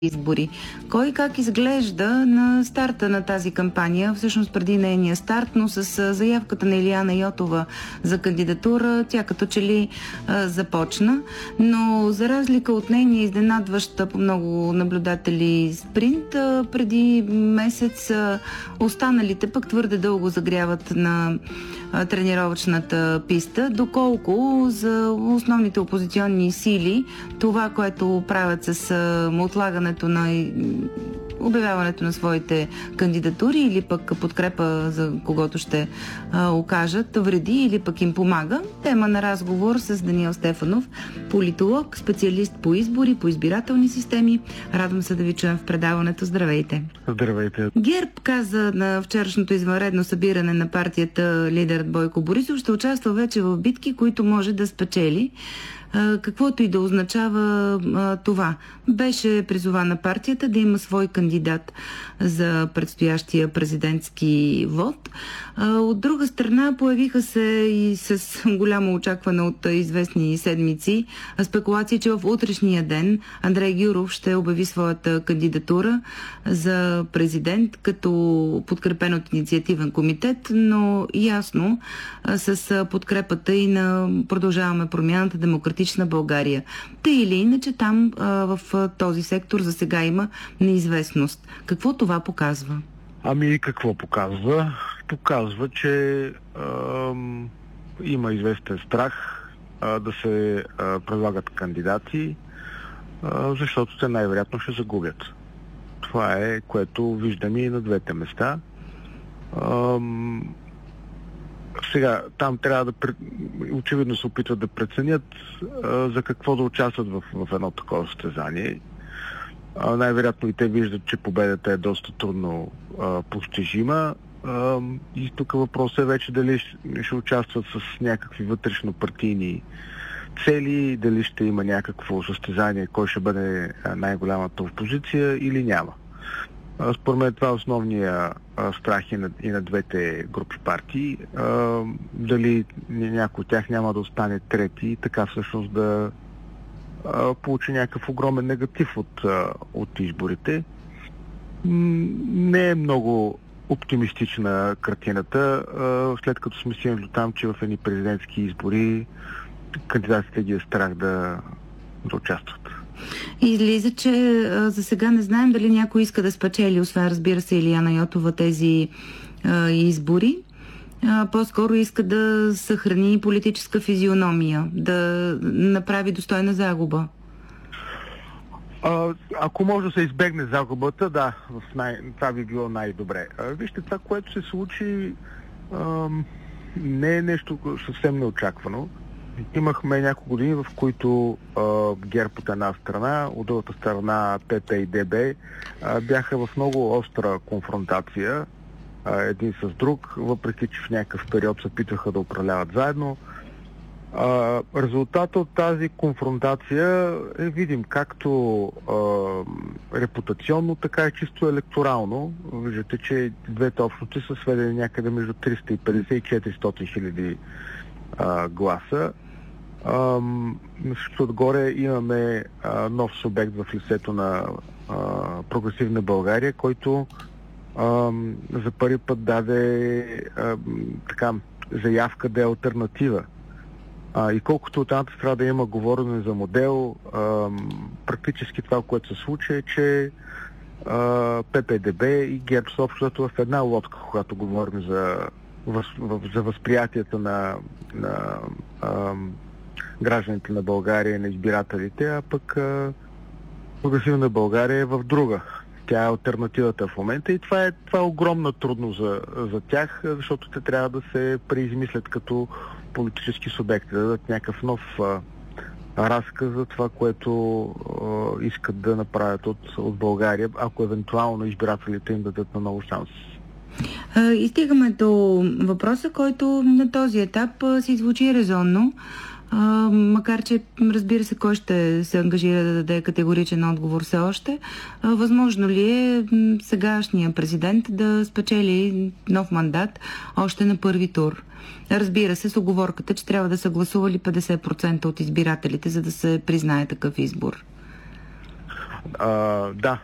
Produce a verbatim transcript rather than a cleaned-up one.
избори. Кой как изглежда на старта на тази кампания, всъщност преди нейния старт, но с заявката на Илияна Йотова за кандидатура, тя като че ли а, започна, но за разлика от нейния изненадващ по много наблюдатели спринт, а, преди месец а, останалите пък твърде дълго загряват на а, тренировъчната писта, доколко за основните опозиционни сили това, което правят с а, отлагане на обявяването на своите кандидатури или пък подкрепа за когото ще а, окажат, вреди или пък им помага. Тема на разговор с Даниел Стефанов, политолог, специалист по избори, по избирателни системи. Радвам се да ви чуем в предаването. Здравейте! Здравейте! ГЕРБ каза на вчерашното извънредно събиране на партията лидерът Бойко Борисов ще участва вече в битки, които може да спечели. Каквото и да означава а, това. Беше призована партията да има свой кандидат за предстоящия президентски вод. А, от друга страна появиха се и с голямо очакване от известни седмици спекулации, че в утрешния ден Андрей Гюров ще обяви своята кандидатура за президент, като подкрепен от инициативен комитет, но ясно а, с подкрепата и на Продължаваме промяната, Демократична България. Та или иначе там а, в този сектор за сега има неизвестност. Какво това показва? Ами какво показва? Показва, че а, има известен страх а, да се а, предлагат кандидати, а, защото те най-вероятно ще загубят. Това е, което виждаме и на двете места. А, Сега, там трябва да очевидно се опитват да преценят а, за какво да участват в, в едно такова състезание. А, най-вероятно и те виждат, че победата е доста трудно а, постижима. А, и тук въпросът е вече дали ще, ще участват с някакви вътрешно-партийни цели, дали ще има някакво състезание, кой ще бъде най-голямата опозиция или няма. Според мен това е основния а, страх и на, и на двете групи партии. А, дали някой от тях няма да остане трети и така всъщност да а, получи някакъв огромен негатив от, а, от изборите. М- не е много оптимистична картината, а, след като сме стигнали до там, че в едни президентски избори кандидатите ги е страх да, да участват. Излиза, че а, за сега не знаем дали някой иска да спечели, освен разбира се Илияна Йотова, тези а, избори. А, по-скоро иска да съхрани политическа физиономия, да направи достойна загуба. А, ако може да се избегне загубата, да, в най... това би било най-добре. А, вижте, това, което се случи, а, не е нещо съвсем неочаквано. Имахме няколко години, в които а, ГЕРБ от една страна, от другата страна ПП и ДБ а, бяха в много остра конфронтация а, един с друг, въпреки че в някакъв период се опитваха да управляват заедно. А, резултатът от тази конфронтация е видим както а, репутационно, така и чисто електорално. Виждате, че двете общности са сведени някъде между триста и петдесет и четиристотин хиляди гласа. Също отгоре имаме а, нов субект в лицето на а, Прогресивна България, който а, за първи път даде а, така, заявка да е алтернатива. А, и колкото от едната страна да има говорене за модел, а, практически това, което се случи е, че ППДБ и ГЕРБ са общото в една лодка, когато говорим за за възприятията на, на а, гражданите на България и на избирателите, а пък а, Прогресивна България е в друга. Тя е алтернативата в момента и това е, това е огромна трудност за, за тях, защото те трябва да се преизмислят като политически субекти, да дадат някакъв нов а, разказ за това, което а, искат да направят от, от България, ако евентуално избирателите им дадат на ново шанс. И стигаме до въпроса, който на този етап си звучи резонно, макар че, разбира се, кой ще се ангажира да даде категоричен отговор все още. Възможно ли е сегашния президент да спечели нов мандат още на първи тур? Разбира се, с уговорката, че трябва да са гласували петдесет процента от избирателите, за да се признае такъв избор. А, да,